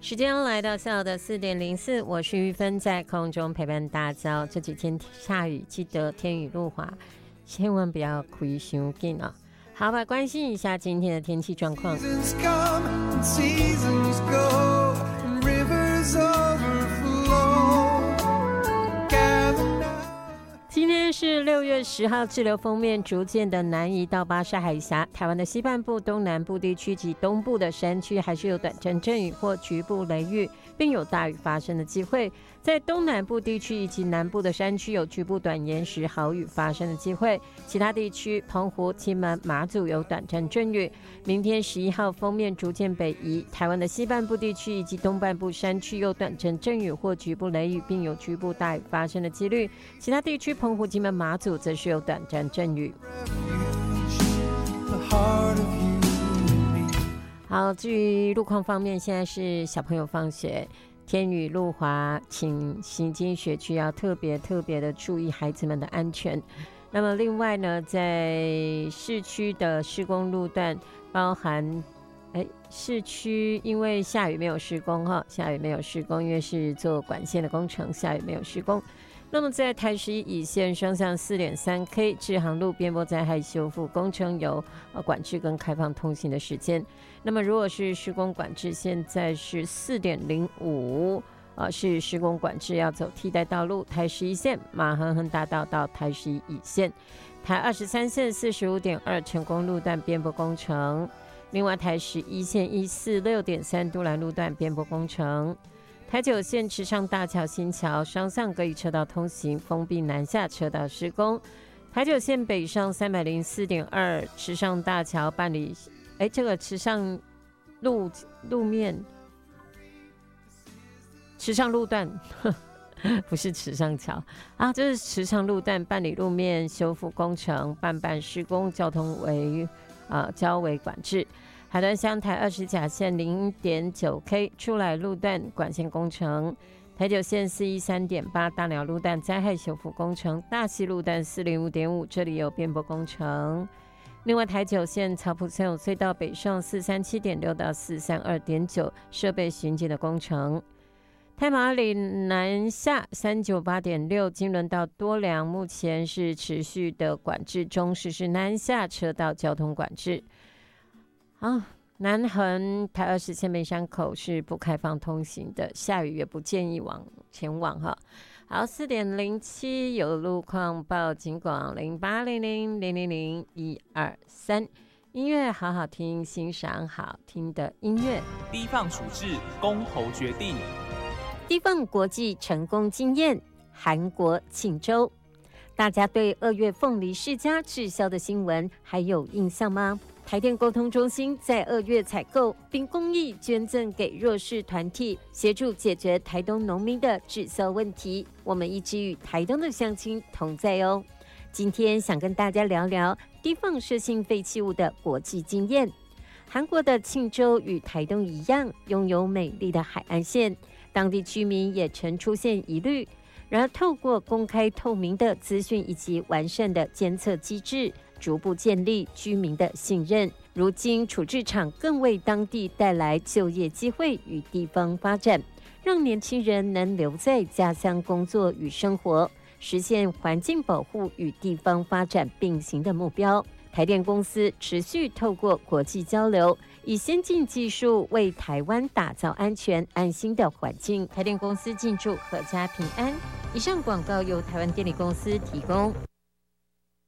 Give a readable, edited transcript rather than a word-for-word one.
时间来到下午的4:04，我是玉芬，在空中陪伴大家。这几天下雨，记得天雨路滑，千万不要开伤紧啊！好吧，关心一下今天的天气状况。今天是6月10号，滞留锋面逐渐的南移到巴士海峡，台湾的西半部、东南部地区及东部的山区还是有短暂阵雨或局部雷雨，并有大雨发生的机会。在东南部地区以及南部的山区有局部短延时豪雨发生的机会，其他地区澎湖、金门、马祖有短暂阵雨。明天11号锋面逐渐北移，台湾的西半部地区以及东半部山区有短暂阵雨或局部雷雨，并有局部大雨发生的几率。其他地区澎湖、金门、马祖则是有短暂阵雨。好，至于路况方面，现在是小朋友放学，天雨路滑，请行经学区要特别的注意孩子们的安全。那么另外呢，在市区的施工路段，包含市区因为下雨没有施工因为是做管线的工程，下雨没有施工。那么在台11乙线双向 4.3K 志航路边坡灾害修复工程有管制跟开放通行的时间。那么如果是施工管制，现在是 4.05是施工管制，要走替代道路，台11线马亨亨大道到台11乙线，台23线 45.2 成功路段边坡工程，另外台11线 146.3 都兰路段边坡工程，台9线池上大桥新桥双向各一车道通行，封闭南下车道施工，台9线北上 304.2 池上大桥办理这个池上路面池上路段不是池上桥啊，这是池上路段办理路面修复工程，办施工，交通交为管制。海端乡台20甲线 0.9K 出来路段管线工程，台9线 413.8 大鸟路段灾害修复工程，大溪路段 405.5 这里有边坡工程。另外台9线草埔森永隧道北上 437.6 到 432.9 设备巡检的工程，太马里南下 398.6 金轮到多良目前是持续的管制中，实施南下车道交通管制。好，南横台20线梅山口是不开放通行的，下雨也不建议前往哈。好，4:07有路况报警广0800000123，音乐好好听，欣赏好听的音乐。 低放处置，公投决定。 低放国际成功经验，韩国庆州。大家对2月凤梨世家滞销的新闻还有印象吗？台电沟通中心在2月采购并公益捐赠给弱势团体，协助解决台东农民的滞销问题。我们一直与台东的乡亲同在哦。今天想跟大家聊聊低放射性废弃物的国际经验。韩国的庆州与台东一样，拥有美丽的海岸线，当地居民也曾出现疑虑。然而，透过公开透明的资讯以及完善的监测机制，逐步建立居民的信任。如今，处置厂更为当地带来就业机会与地方发展，让年轻人能留在家乡工作与生活，实现环境保护与地方发展并行的目标。台电公司持续透过国际交流，以先进技术为台湾打造安全安心的环境。台电公司进驻阖家平安。以上广告由台湾电力公司提供。